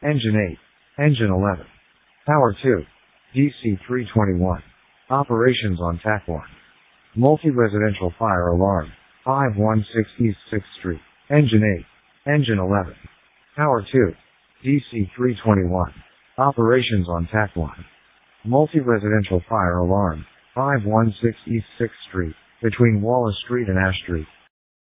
Engine 8. Engine 11. Power 2. DC-321. Operations on TAC 1. Multi-residential fire alarm. 516 East 6th Street. Engine 8. Engine 11. Power 2. DC-321. Operations on TAC 1. Multi-residential fire alarm. 516 East 6th Street, between Wallace Street and Ash Street.